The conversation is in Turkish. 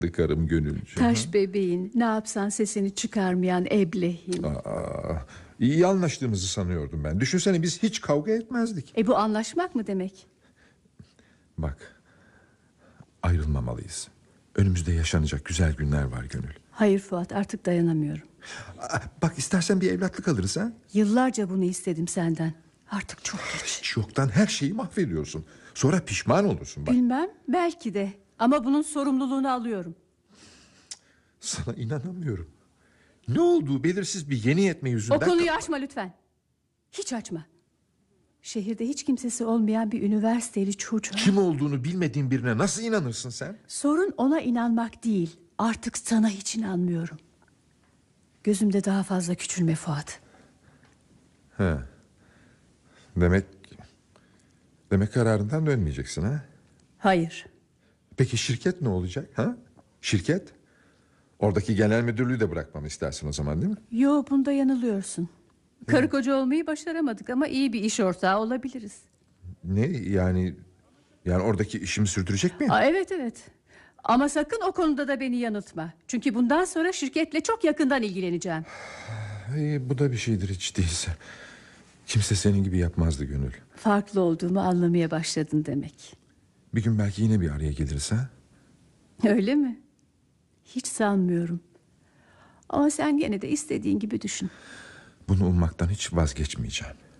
karım Gönülcüğüm. Taş bebeğin, ne yapsan sesini çıkarmayan eblehin. İyi anlaştığımızı sanıyordum ben. Düşünsene, biz hiç kavga etmezdik. Bu anlaşmak mı demek? Bak, ayrılmamalıyız. Önümüzde yaşanacak güzel günler var Gönül. Hayır Fuat, artık dayanamıyorum. Bak, istersen bir evlatlık alırız ha. Yıllarca bunu istedim senden. Artık çok geç. Hiç yoktan her şeyi mahvediyorsun. Sonra pişman olursun bak. Bilmem, belki de. Ama bunun sorumluluğunu alıyorum. Sana inanamıyorum. Ne olduğu belirsiz bir yeni yetme yüzünden... O konuyu açma lütfen. Hiç açma. Şehirde hiç kimsesi olmayan bir üniversiteli çocuğa... Kim olduğunu bilmediğin birine nasıl inanırsın sen? Sorun ona inanmak değil. Artık sana hiç inanmıyorum. Gözümde daha fazla küçülme Fuat. He. Demek kararından dönmeyeceksin ha? Hayır. Peki şirket ne olacak ha? Şirket? Oradaki genel müdürlüğü de bırakmamı istersin o zaman, değil mi? Yo, bunda yanılıyorsun. Karı koca olmayı başaramadık ama iyi bir iş ortağı olabiliriz. Ne yani oradaki işimi sürdürecek miyim? Evet. Ama sakın o konuda da beni yanıltma. Çünkü bundan sonra şirketle çok yakından ilgileneceğim. Bu da bir şeydir hiç değilse. Kimse senin gibi yapmazdı Gönül. Farklı olduğumu anlamaya başladın demek. Bir gün belki yine bir araya geliriz ha? Öyle mi? Hiç sanmıyorum. Ama sen gene de istediğin gibi düşün. Bunu ummaktan hiç vazgeçmeyeceğim.